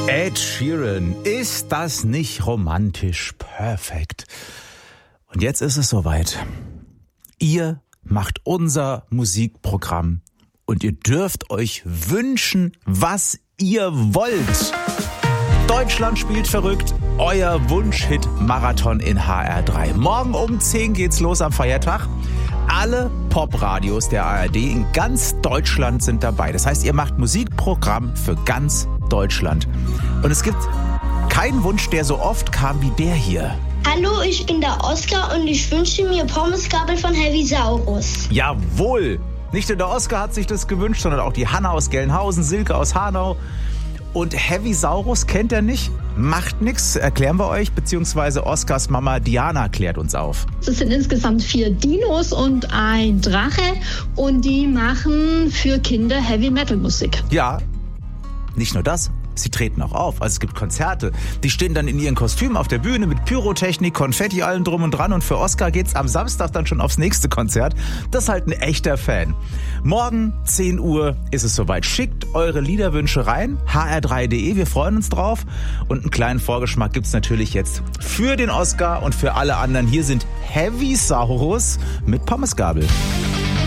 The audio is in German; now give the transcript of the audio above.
Ed Sheeran, ist das nicht romantisch perfekt? Und jetzt ist es soweit. Ihr macht unser Musikprogramm und ihr dürft euch wünschen, was ihr wollt. Deutschland spielt verrückt, euer Wunsch-Hit-Marathon in HR3. Morgen um 10 geht's los am Feiertag. Alle Popradios der ARD in ganz Deutschland sind dabei. Das heißt, ihr macht Musikprogramm für ganz Deutschland. Und es gibt keinen Wunsch, der so oft kam wie der hier. Hallo, ich bin der Oskar und ich wünsche mir Pommesgabel von Heavy Saurus. Jawohl! Nicht nur der Oskar hat sich das gewünscht, sondern auch die Hanna aus Gelnhausen, Silke aus Hanau. Und Heavy Saurus kennt er nicht? Macht nix, erklären wir euch, beziehungsweise Oskars Mama Diana klärt uns auf. Es sind insgesamt 4 Dinos und ein Drache und die machen für Kinder Heavy-Metal-Musik. Ja, nicht nur das. Sie treten auch auf, also es gibt Konzerte. Die stehen dann in ihren Kostümen auf der Bühne mit Pyrotechnik, Konfetti, allem drum und dran. Und für Oskar geht's am Samstag dann schon aufs nächste Konzert. Das ist halt ein echter Fan. Morgen 10 Uhr ist es soweit. Schickt eure Liederwünsche rein, hr3.de, wir freuen uns drauf. Und einen kleinen Vorgeschmack gibt's natürlich jetzt für den Oskar und für alle anderen. Hier sind Heavy Saurus mit Pommesgabel.